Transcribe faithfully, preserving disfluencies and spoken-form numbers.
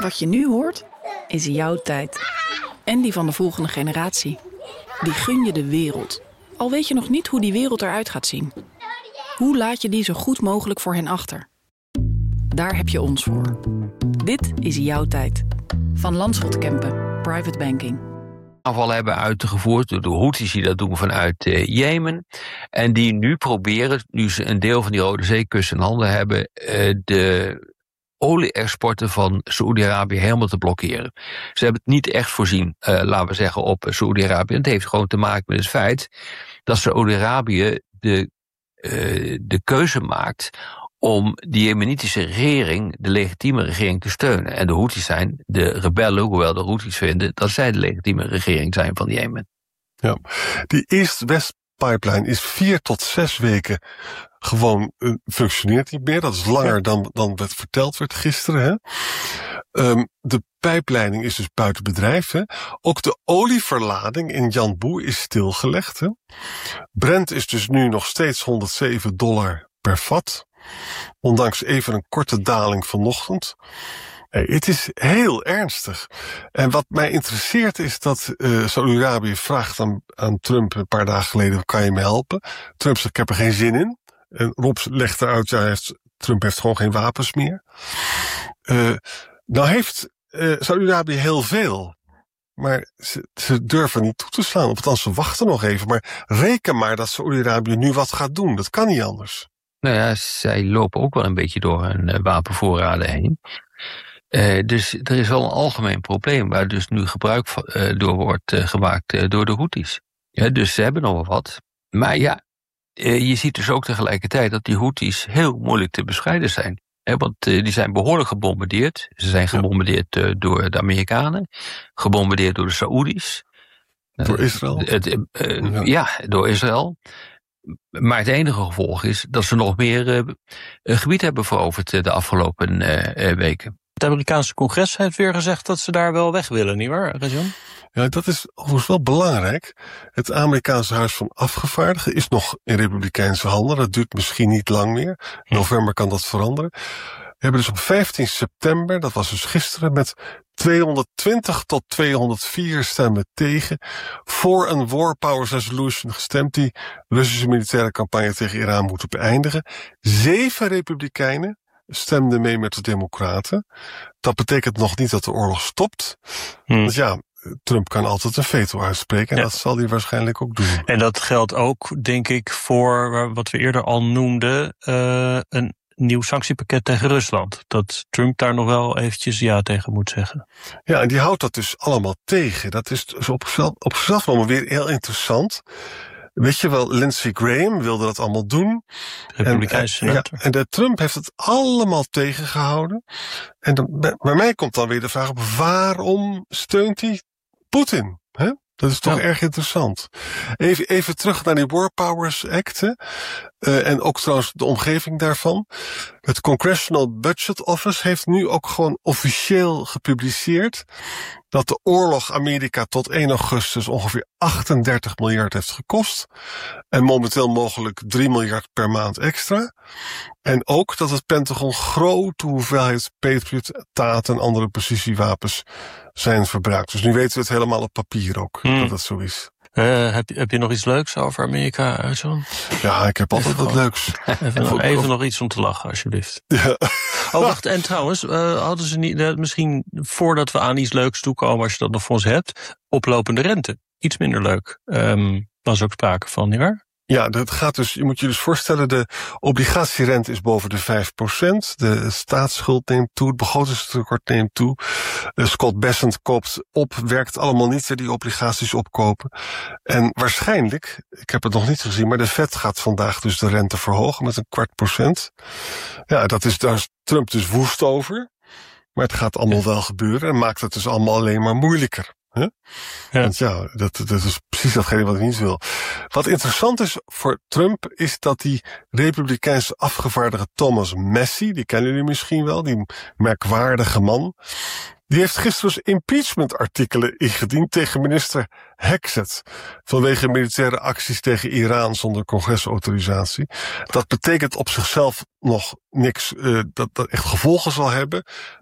Wat je nu hoort, is jouw tijd. En die van de volgende generatie. Die gun je de wereld. Al weet je nog niet hoe die wereld eruit gaat zien. Hoe laat je die zo goed mogelijk voor hen achter? Daar heb je ons voor. Dit is jouw tijd. Van Landschot Kempen, Private Banking. Aanvallen hebben uitgevoerd door de Houthis die dat doen vanuit uh, Jemen. En die nu proberen, nu ze een deel van die Rode Zeekust in handen hebben, uh, de olie-exporten van Saoedi-Arabië helemaal te blokkeren. Ze hebben het niet echt voorzien, uh, laten we zeggen, op Saoedi-Arabië. Het heeft gewoon te maken met het feit dat Saoedi-Arabië de, uh, de keuze maakt om de Jemenitische regering, de legitieme regering, te steunen. En de Houthis zijn de rebellen, hoewel de Houthis vinden dat zij de legitieme regering zijn van Jemen. Ja, die East-West-pipeline is vier tot zes weken gewoon uh, functioneert niet meer. Dat is langer ja. dan, dan wat verteld werd gisteren. Hè? Um, de pijpleiding is dus buiten bedrijf. Hè? Ook de olieverlading in Yanbu is stilgelegd. Hè? Brent is dus nu nog steeds honderdzeven dollar per vat. Ondanks even een korte daling vanochtend. Hey, het is heel ernstig. En wat mij interesseert is dat uh, Saudi-Arabië vraagt aan, aan Trump een paar dagen geleden, kan je me helpen? Trump zegt, ik heb er geen zin in. En Rob legt eruit, ja, heeft, Trump heeft gewoon geen wapens meer. Uh, nou heeft uh, Saudi-Arabië heel veel. Maar ze, ze durven niet toe te slaan. Althans, ze wachten nog even. Maar reken maar dat Saudi-Arabië nu wat gaat doen. Dat kan niet anders. Nou ja, zij lopen ook wel een beetje door hun uh, wapenvoorraden heen. Uh, dus er is wel een algemeen probleem waar dus nu gebruik uh, door wordt uh, gemaakt uh, door de Houthis. Ja, dus ze hebben nog wel wat. Maar ja, uh, je ziet dus ook tegelijkertijd dat die Houthis heel moeilijk te bestrijden zijn. He, want uh, die zijn behoorlijk gebombardeerd. Ze zijn gebombardeerd uh, door de Amerikanen, gebombardeerd door de Saoedi's. Door Israël? Uh, uh, uh, ja. ja, door Israël. Maar het enige gevolg is dat ze nog meer uh, gebied hebben veroverd uh, de afgelopen uh, uh, weken. Het Amerikaanse congres heeft weer gezegd dat ze daar wel weg willen, nietwaar, Rajan? Ja, dat is overigens wel belangrijk. Het Amerikaanse Huis van Afgevaardigden is nog in republikeinse handen. Dat duurt misschien niet lang meer. In november kan dat veranderen. We hebben dus op vijftien september, dat was dus gisteren, met tweehonderdtwintig tot tweehonderdvier stemmen tegen voor een War Powers Resolution gestemd die Russische militaire campagne tegen Iran moeten beëindigen. Zeven republikeinen stemden mee met de democraten. Dat betekent nog niet dat de oorlog stopt. Hmm. Dus ja, Trump kan altijd een veto uitspreken en ja. dat zal hij waarschijnlijk ook doen. En dat geldt ook, denk ik, voor wat we eerder al noemden, uh, een nieuw sanctiepakket tegen Rusland. Dat Trump daar nog wel eventjes ja tegen moet zeggen. Ja, en die houdt dat dus allemaal tegen. Dat is dus op zichzelf, op zichzelf nog weer heel interessant. Weet je wel, Lindsey Graham wilde dat allemaal doen. Republikeinse senator. Ja, en de Trump heeft het allemaal tegengehouden. En dan, bij, bij mij komt dan weer de vraag op, waarom steunt hij Poetin? Hè? Dat is toch ja. erg interessant. Even, even terug naar die War Powers Act. Hè? Uh, en ook trouwens de omgeving daarvan. Het Congressional Budget Office heeft nu ook gewoon officieel gepubliceerd dat de oorlog Amerika tot één augustus ongeveer achtendertig miljard heeft gekost. En momenteel mogelijk drie miljard per maand extra. En ook dat het Pentagon grote hoeveelheid Patriot, T A T en andere precisiewapens zijn verbruikt. Dus nu weten we het helemaal op papier ook, hmm. dat het zo is. Uh, heb, je, heb je nog iets leuks over Amerika, John? Ja, ik heb altijd even wat leuks. Even, nog, even nog iets om te lachen, alsjeblieft. Ja. Oh, wacht, en trouwens, uh, hadden ze niet, uh, misschien voordat we aan iets leuks toekomen, als je dat nog voor ons hebt, oplopende rente. Iets minder leuk. Um, was ook sprake van, nietwaar? Ja, dat gaat dus, je moet je dus voorstellen, de obligatierente is boven de vijf procent. De staatsschuld neemt toe, het begrotingstekort neemt toe. Uh, Scott Bessent koopt op, werkt allemaal niet, die obligaties opkopen. En waarschijnlijk, ik heb het nog niet gezien, maar de Fed gaat vandaag dus de rente verhogen met een kwart procent. Ja, dat is, daar is Trump dus woest over. Maar het gaat allemaal wel gebeuren en maakt het dus allemaal alleen maar moeilijker. Huh? Ja. Want ja, dat, dat is precies datgene wat ik niet wil. Wat interessant is voor Trump is dat die republikeinse afgevaardigde Thomas Massie, die kennen jullie misschien wel, die merkwaardige man, die heeft gisteren dus impeachment-artikelen ingediend tegen minister Hexet vanwege militaire acties tegen Iran zonder congresautorisatie. Dat betekent op zichzelf nog niks uh, dat dat echt gevolgen zal hebben.